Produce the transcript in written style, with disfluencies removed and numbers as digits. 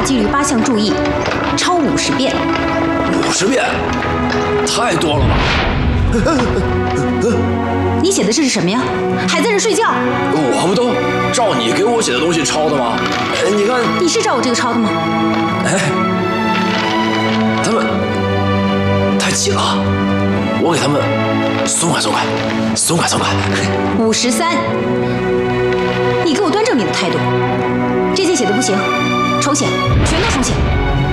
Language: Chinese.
大几率8项注意，抄50遍。 50遍，太多了吧？ 你写的这是什么呀？还在这睡觉？ 我不都照你给我写的东西抄的吗？你看， 你是照我这个抄的吗？ 哎，他们太紧了，我给他们松快松快，松快松快。 53，你给我端正你的态度。这些写的不行，重写，全都重写。